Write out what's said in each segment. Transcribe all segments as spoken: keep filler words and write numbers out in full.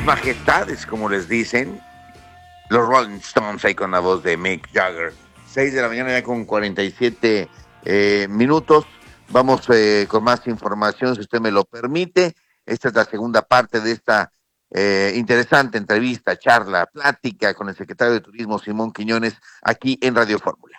majestades, como les dicen, los Rolling Stones, ahí con la voz de Mick Jagger. seis de la mañana ya con cuarenta y siete eh, minutos. Vamos eh, con más información, si usted me lo permite. Esta es la segunda parte de esta eh, interesante entrevista, charla, plática con el secretario de Turismo, Simón Quiñones, aquí en Radio Fórmula.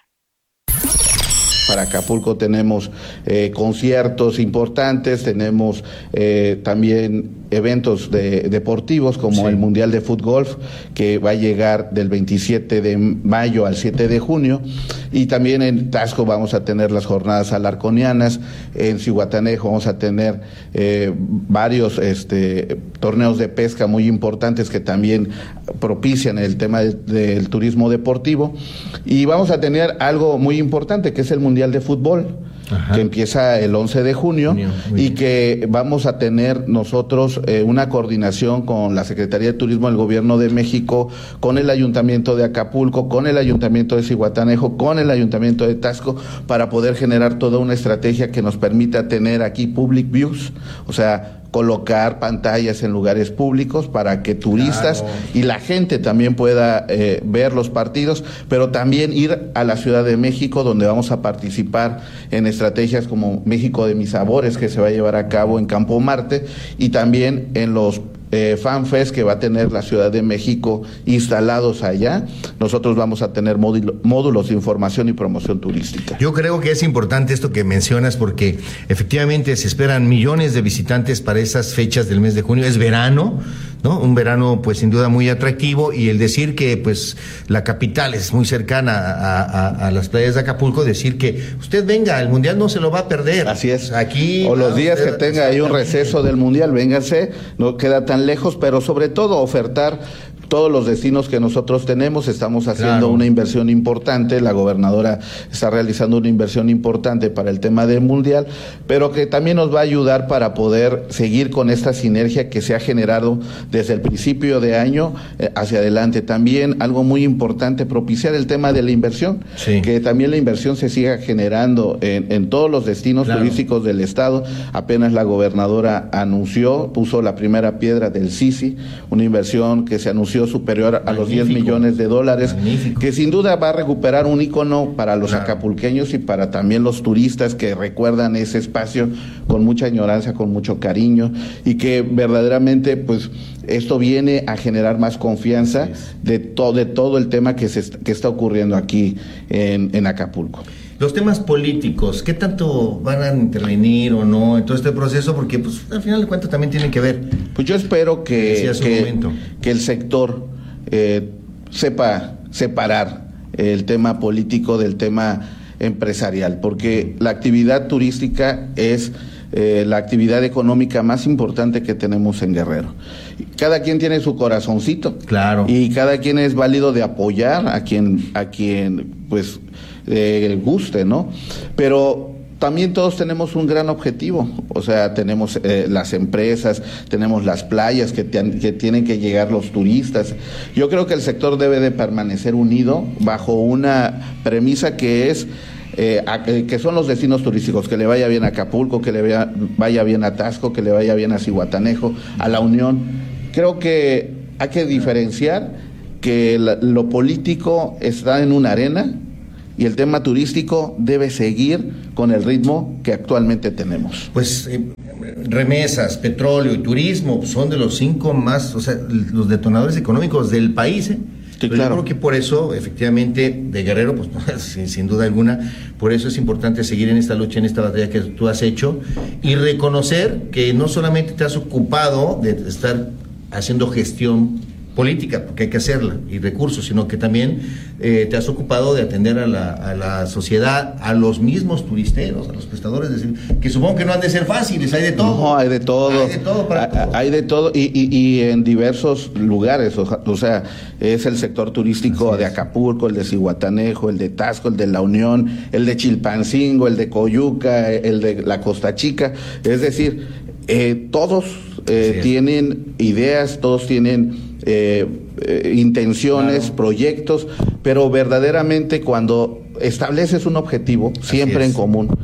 Para Acapulco tenemos eh, conciertos importantes, tenemos eh, también eventos de, deportivos como sí. el Mundial de Fútbol, que va a llegar del veintisiete de mayo al siete de junio, y también en Taxco vamos a tener las jornadas alarconianas, en Zihuatanejo vamos a tener eh, varios este, torneos de pesca muy importantes que también propician el tema de, del turismo deportivo, y vamos a tener algo muy importante que es el Mundial de Fútbol. Ajá. Que empieza el once de junio, junio y que vamos a tener nosotros eh, una coordinación con la Secretaría de Turismo del Gobierno de México, con el Ayuntamiento de Acapulco, con el Ayuntamiento de Zihuatanejo, con el Ayuntamiento de Taxco, para poder generar toda una estrategia que nos permita tener aquí public views, o sea, colocar pantallas en lugares públicos para que turistas claro. y la gente también pueda eh, ver los partidos, pero también ir a la Ciudad de México, donde vamos a participar en estrategias como México de mis sabores, que se va a llevar a cabo en Campo Marte, y también en los Eh, FanFest que va a tener la Ciudad de México instalados allá. Nosotros vamos a tener módulo, módulos de información y promoción turística. Yo creo que es importante esto que mencionas, porque efectivamente se esperan millones de visitantes para esas fechas del mes de junio. Es verano, ¿no? Un verano pues sin duda muy atractivo, y el decir que pues la capital es muy cercana a, a, a las playas de Acapulco, decir que usted venga, el Mundial no se lo va a perder. Así es. Aquí o los días usted, que tenga ahí un receso del Mundial, véngase, no queda tan lejos, pero sobre todo ofertar todos los destinos que nosotros tenemos. Estamos haciendo claro. una inversión importante, la gobernadora está realizando una inversión importante para el tema del Mundial, pero que también nos va a ayudar para poder seguir con esta sinergia que se ha generado desde el principio de año eh, hacia adelante. También algo muy importante, propiciar el tema de la inversión, sí. que también la inversión se siga generando en, en todos los destinos claro. turísticos del estado. Apenas la gobernadora anunció, puso la primera piedra del Sisi, una inversión que se anunció superior a Magnífico. los diez millones de dólares, Magnífico. que sin duda va a recuperar un ícono para los claro. acapulqueños y para también los turistas que recuerdan ese espacio con mucha añoranza, con mucho cariño, y que verdaderamente pues esto viene a generar más confianza de, to, de todo el tema que, se, que está ocurriendo aquí en, en Acapulco. Los temas políticos, ¿qué tanto van a intervenir o no en todo este proceso? Porque pues al final de cuentas también tiene que ver. Pues yo espero que, que, que el sector eh, sepa separar el tema político del tema empresarial, porque la actividad turística es eh, la actividad económica más importante que tenemos en Guerrero. Cada quien tiene su corazoncito, claro, y cada quien es válido de apoyar a quien a quien pues eh, guste, ¿no? Pero también todos tenemos un gran objetivo, o sea, tenemos eh, las empresas, tenemos las playas que, te, que tienen que llegar los turistas. Yo creo que el sector debe de permanecer unido bajo una premisa que es eh, a, que son los destinos turísticos, que le vaya bien a Acapulco, que le vaya, vaya bien a Taxco, que le vaya bien a Zihuatanejo, a La Unión. Creo que hay que diferenciar que la, lo político está en una arena y el tema turístico debe seguir con el ritmo que actualmente tenemos. Pues eh, remesas, petróleo y turismo son de los cinco más, o sea, los detonadores económicos del país, ¿eh? Sí, claro. Yo creo que por eso, efectivamente, de Guerrero, pues sin, sin duda alguna, por eso es importante seguir en esta lucha, en esta batalla que tú has hecho, y reconocer que no solamente te has ocupado de estar haciendo gestión política, porque hay que hacerla, y recursos, sino que también eh, te has ocupado de atender a la, a la sociedad, a los mismos turisteros, a los prestadores de servicios, que supongo que no han de ser fáciles, hay de todo. No, hay de todo. Hay de todo para todos. Hay de todo, y, y, y en diversos lugares, o, o sea, es el sector turístico de Acapulco, el de Zihuatanejo, el de Taxco, el de La Unión, el de Chilpancingo, el de Coyuca, el de la Costa Chica, es decir, eh, todos eh, sí. tienen ideas, todos tienen Eh, eh, intenciones, claro. proyectos, pero verdaderamente cuando estableces un objetivo, siempre en común,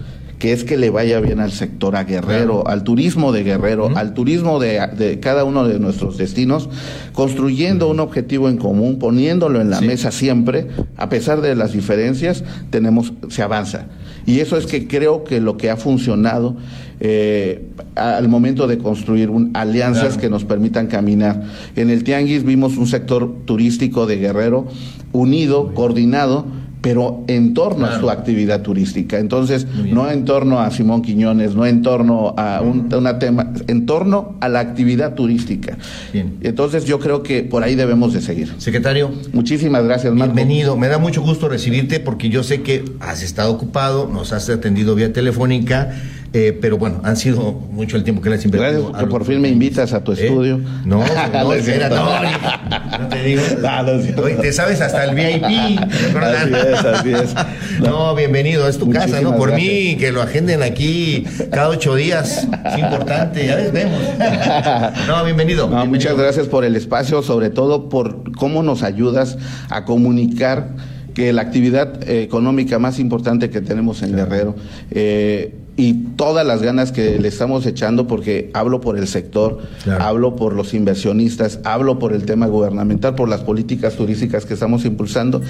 que es que le vaya bien al sector a Guerrero, claro. al turismo de Guerrero, uh-huh. al turismo de, de cada uno de nuestros destinos, construyendo uh-huh. un objetivo en común, poniéndolo en la sí. mesa siempre, a pesar de las diferencias, tenemos, se avanza. Y eso es que creo que lo que ha funcionado eh, al momento de construir un, alianzas claro. que nos permitan caminar. En el Tianguis vimos un sector turístico de Guerrero unido, coordinado, pero en torno claro. a su actividad turística. Entonces, no en torno a Simón Quiñones, no en torno a un una tema, en torno a la actividad turística. Bien. Entonces, yo creo que por ahí debemos de seguir. Secretario. Muchísimas gracias, Marco. Bienvenido. Me da mucho gusto recibirte porque yo sé que has estado ocupado, nos has atendido vía telefónica. Eh, pero bueno, han sido mucho el tiempo que le has invertido. Gracias que por fin me invitas a tu estudio. ¿Eh? No, no, no, espera, no, no te digo. No, no, Oye, te sabes hasta el V I P. Así es, así es. No, no bienvenido, es tu casa, ¿no? Por gracias. Mí, que lo agenden aquí cada ocho días. Es importante, ya ves, vemos. No, bienvenido. No, bienvenido. Muchas gracias por el espacio, sobre todo por cómo nos ayudas a comunicar que la actividad eh, económica más importante que tenemos en claro. Guerrero eh, y todas las ganas que le estamos echando, porque hablo por el sector, claro. hablo por los inversionistas, hablo por el tema gubernamental, por las políticas turísticas que estamos impulsando.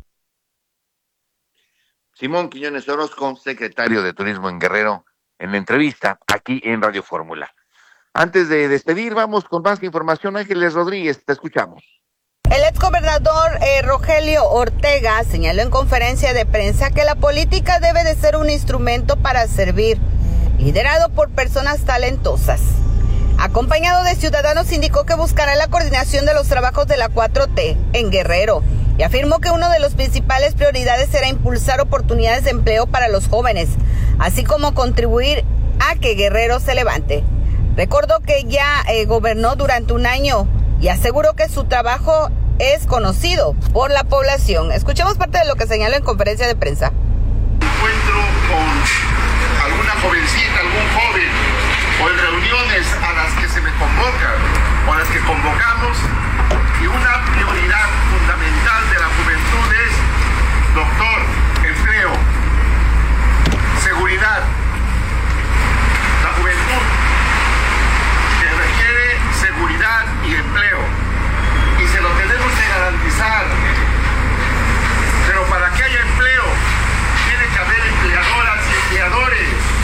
Simón Quiñones Orozco, secretario de Turismo en Guerrero, en la entrevista aquí en Radio Fórmula. Antes de despedir, vamos con más información. Ángeles Rodríguez, te escuchamos. El exgobernador eh, Rogelio Ortega señaló en conferencia de prensa que la política debe de ser un instrumento para servir, liderado por personas talentosas. Acompañado de ciudadanos, indicó que buscará la coordinación de los trabajos de la cuatro T en Guerrero y afirmó que una de las principales prioridades será impulsar oportunidades de empleo para los jóvenes, así como contribuir a que Guerrero se levante. Recordó que ya eh, gobernó durante un año y aseguró que su trabajo es conocido por la población. Escuchemos parte de lo que señaló en conferencia de prensa. Encuentro con alguna jovencita, algún joven, o en reuniones a las que se me convocan, o a las que convocamos, y una prioridad fundamental de la juventud es, doctor, empleo, seguridad. La juventud que requiere seguridad y empleo, y se lo tenemos que garantizar. Pero para que haya empleo tiene que haber empleadoras y empleadores,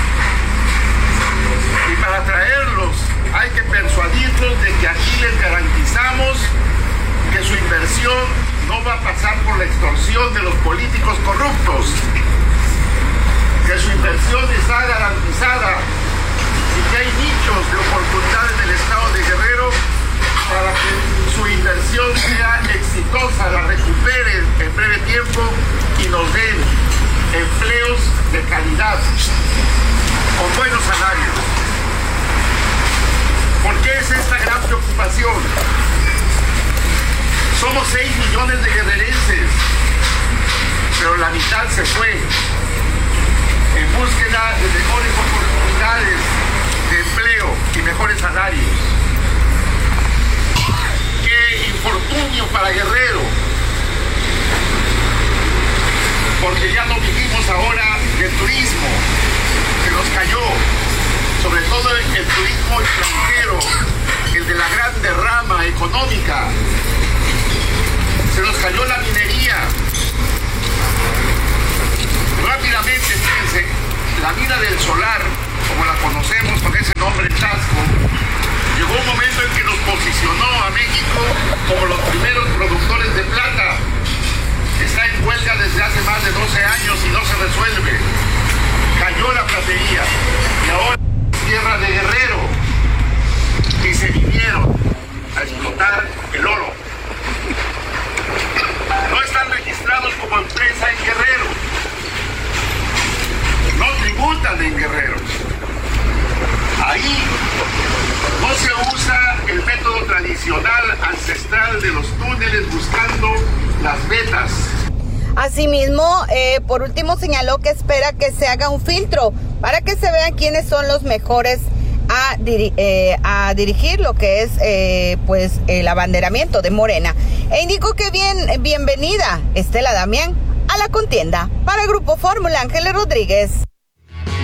y para traerlos hay que persuadirlos de que aquí les garantizamos que su inversión no va a pasar por la extorsión de los políticos corruptos, que su inversión está garantizada y que hay nichos de oportunidades en el estado de Guerrero para que su inversión sea exitosa, la recuperen en breve tiempo y nos den empleos de calidad, con buenos salarios. ¿Por qué es esta gran preocupación? Somos seis millones de guerrerenses, pero la mitad se fue en búsqueda de mejores oportunidades de empleo y mejores salarios. ¡Qué infortunio para Guerrero! Porque ya no vivimos ahora del turismo, que nos cayó, sobre todo el turismo extranjero, el de la gran derrama económica. Se nos cayó la minería. Rápidamente, fíjense, la mina del solar, como la conocemos con ese nombre Tasco, llegó un momento en que nos posicionó a México como los primeros productores de plata. Está en huelga desde hace más de doce años y no se resuelve. Cayó la platería y ahora es tierra de Guerrero, y se vinieron a explotar el oro. No están registrados como empresa en Guerrero, no tributan en Guerrero. Ahí no se usa el método tradicional ancestral de los túneles buscando las vetas. Asimismo, eh, por último señaló que espera que se haga un filtro para que se vean quiénes son los mejores a, diri- eh, a dirigir lo que es eh, pues el abanderamiento de Morena. E indicó que bien, bienvenida Estela Damián a la contienda. Para Grupo Fórmula, Ángeles Rodríguez.